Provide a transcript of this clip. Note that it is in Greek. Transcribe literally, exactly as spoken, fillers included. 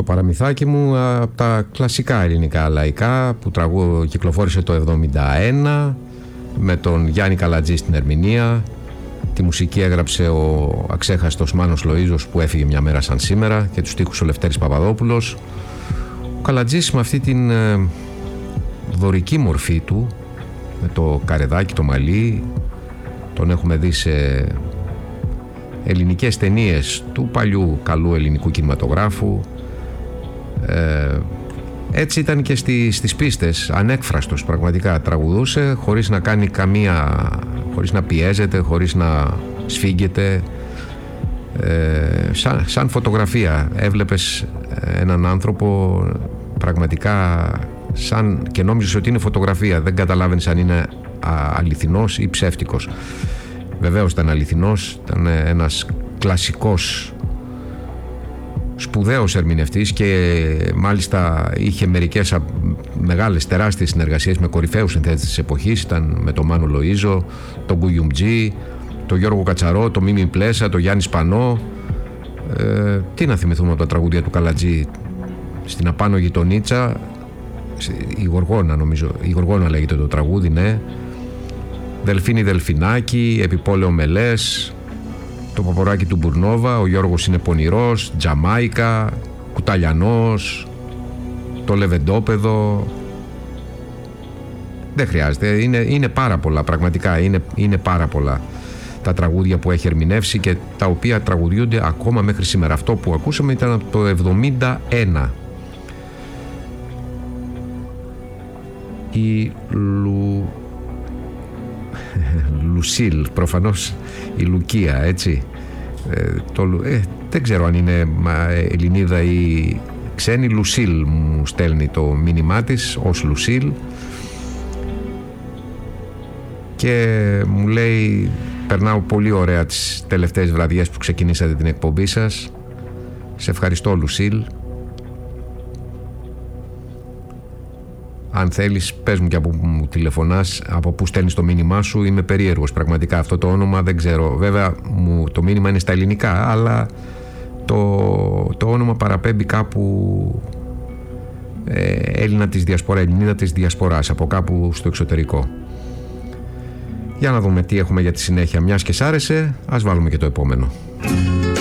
παραμυθάκι μου από τα κλασικά ελληνικά λαϊκά που τραγού, κυκλοφόρησε το εβδομήντα ένα με τον Γιάννη Καλατζή στην ερμηνεία. Τη μουσική έγραψε ο αξέχαστος Μάνος Λοΐζος που έφυγε μια μέρα σαν σήμερα και τους στίχους ο Λευτέρης Παπαδόπουλος. Ο Καλατζής με αυτή την ε, δωρική μορφή του, με το καρεδάκι, το μαλλί, τον έχουμε δει σε ελληνικές ταινίες του παλιού καλού ελληνικού κινηματογράφου. Ε, έτσι ήταν και στη, στις πίστες, ανέκφραστος πραγματικά, τραγουδούσε χωρίς να κάνει καμία, χωρίς να πιέζεται, χωρίς να σφίγγεται, ε, σαν, σαν φωτογραφία έβλεπες έναν άνθρωπο πραγματικά σαν, και νόμιζες ότι είναι φωτογραφία, δεν καταλάβαινες αν είναι αληθινός ή ψεύτικος. Βεβαίως ήταν αληθινός, ήταν ένας κλασικός σπουδαίος ερμηνευτής και μάλιστα είχε μερικές μεγάλες τεράστιες συνεργασίες με κορυφαίους συνθέτες της εποχής. Ήταν με τον Μάνο Λοΐζο, τον Κουγιουμτζή, τον Γιώργο Κατσαρό, τον Μίμη Πλέσα, τον Γιάννη Σπανό. Ε, τι να θυμηθούμε από τα τραγούδια του Καλατζή? Στην Απάνω Γειτονίτσα, η Γοργόνα νομίζω, η Γοργόνα λέγεται το τραγούδι, ναι. Δελφίνη Δελφινάκη, Επιπόλαιο Μελές, το Παποράκι του Μπουρνόβα, ο Γιώργος είναι πονηρός, Τζαμάικα, Κουταλιανός, το Λεβεντόπεδο. Δεν χρειάζεται, είναι, είναι πάρα πολλά πραγματικά, είναι, είναι πάρα πολλά τα τραγούδια που έχει ερμηνεύσει και τα οποία τραγουδιούνται ακόμα μέχρι σήμερα. Αυτό που ακούσαμε ήταν από το εβδομήντα ένα. Η Λου... Λουσίλ, προφανώς η Λουκία, έτσι. Ε, το, ε, δεν ξέρω αν είναι Ελληνίδα ή ξένη. Λουσίλ μου στέλνει το μήνυμά της ως Λουσίλ και μου λέει: περνάω πολύ ωραία τις τελευταίες βραδιές που ξεκινήσατε την εκπομπή σας. Σε ευχαριστώ, Λουσίλ. Αν θέλεις, πες μου και από που μου τηλεφωνάς, από που στέλνεις το μήνυμά σου. Είμαι περίεργος πραγματικά. Αυτό το όνομα δεν ξέρω. Βέβαια, μου, το μήνυμα είναι στα ελληνικά, αλλά το, το όνομα παραπέμπει κάπου ε, Έλληνα της διασπορά, Ελληνίδα της διασποράς, από κάπου στο εξωτερικό. Για να δούμε τι έχουμε για τη συνέχεια. Μιας και σ' άρεσε, ας βάλουμε και το επόμενο.